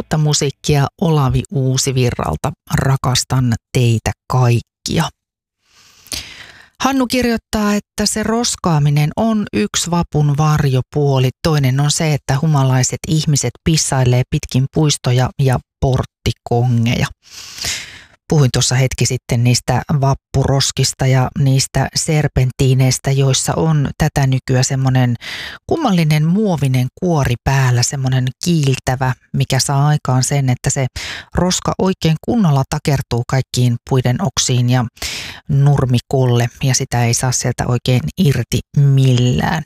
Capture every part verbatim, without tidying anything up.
uutta musiikkia Olavi Uusivirralta. Rakastan teitä kaikkia. Hannu kirjoittaa, että se roskaaminen on yksi vapun varjopuoli. Toinen on se, että humalaiset ihmiset pissailee pitkin puistoja ja porttikongeja. Puhuin tuossa hetki sitten niistä vappuroskista ja niistä serpentiineistä, joissa on tätä nykyään semmoinen kummallinen muovinen kuori päällä, semmoinen kiiltävä, mikä saa aikaan sen, että se roska oikein kunnolla takertuu kaikkiin puiden oksiin ja nurmikolle ja sitä ei saa sieltä oikein irti millään.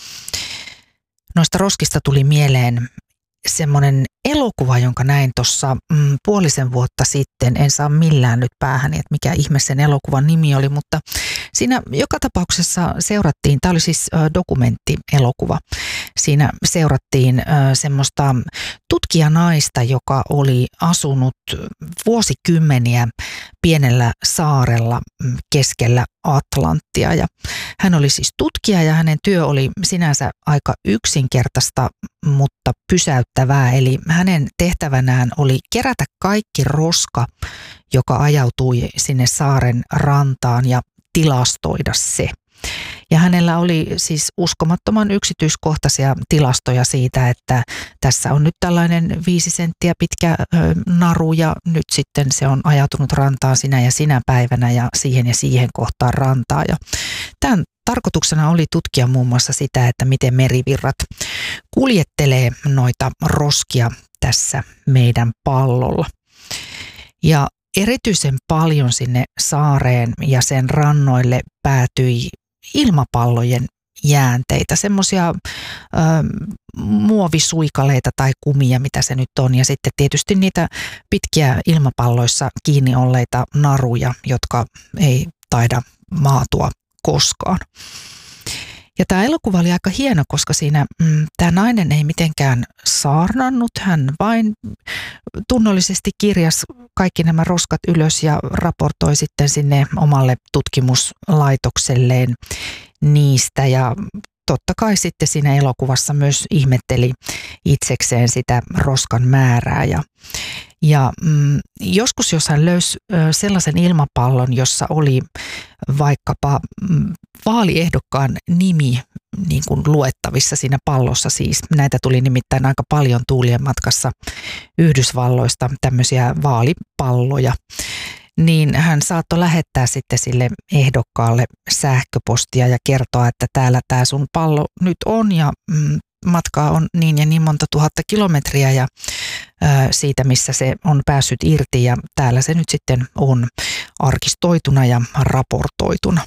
Noista roskista tuli mieleen semmoinen elokuva, jonka näin tuossa mm, puolisen vuotta sitten. En saa millään nyt päähäni, että mikä ihme sen elokuvan nimi oli, mutta siinä joka tapauksessa seurattiin, tämä oli siis äh, dokumenttielokuva, siinä seurattiin äh, semmoista tutkijanaista, joka oli asunut vuosikymmeniä pienellä saarella keskellä Atlanttia. Ja hän oli siis tutkija ja hänen työ oli sinänsä aika yksinkertaista, mutta pysäyttävää. Eli hänen tehtävänään oli kerätä kaikki roska, joka ajautui sinne saaren rantaan ja tilastoida se. Ja hänellä oli siis uskomattoman yksityiskohtaisia tilastoja siitä, että tässä on nyt tällainen viisi senttiä pitkä naru ja nyt sitten se on ajautunut rantaan sinä ja sinä päivänä ja siihen ja siihen kohtaan rantaa. Ja tämän tarkoituksena oli tutkia muun muassa sitä, että miten merivirrat kuljettelee noita roskia tässä meidän pallolla. Ja erityisen paljon sinne saareen ja sen rannoille päätyi ilmapallojen jäänteitä, semmoisia muovisuikaleita tai kumia, mitä se nyt on. Ja sitten tietysti niitä pitkiä ilmapalloissa kiinni olleita naruja, jotka ei taida maatua koskaan. Ja tämä elokuva oli aika hieno, koska siinä mm, tämä nainen ei mitenkään saarnannut. Hän vain tunnollisesti kirjasi kaikki nämä roskat ylös ja raportoi sitten sinne omalle tutkimuslaitokselleen niistä. Ja totta kai sitten siinä elokuvassa myös ihmetteli itsekseen sitä roskan määrää. Ja, ja mm, joskus jos hän löysi sellaisen ilmapallon, jossa oli vaikkapa mm, vaaliehdokkaan nimi niin kuin luettavissa siinä pallossa, siis näitä tuli nimittäin aika paljon tuulien matkassa Yhdysvalloista tämmöisiä vaalipalloja, niin hän saattoi lähettää sitten sille ehdokkaalle sähköpostia ja kertoa, että täällä tämä sun pallo nyt on ja mm, matkaa on niin ja niin monta tuhatta kilometriä ja ö, siitä, missä se on päässyt irti ja täällä se nyt sitten on arkistoituna ja raportoituna.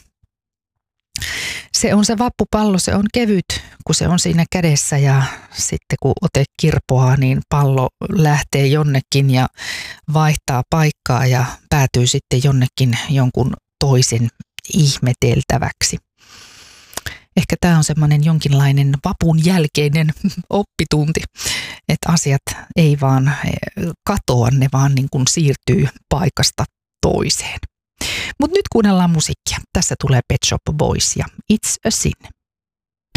Se on se vappupallo, se on kevyt, kun se on siinä kädessä ja sitten kun ote kirpoaa, niin pallo lähtee jonnekin ja vaihtaa paikkaa ja päätyy sitten jonnekin jonkun toisen ihmeteltäväksi. Ehkä tämä on semmoinen jonkinlainen vapun jälkeinen oppitunti, että asiat ei vaan katoa, ne vaan niin kuin siirtyy paikasta toiseen. Mutta nyt kuunnellaan musiikkia. Tässä tulee Pet Shop Boys ja It's a Sin.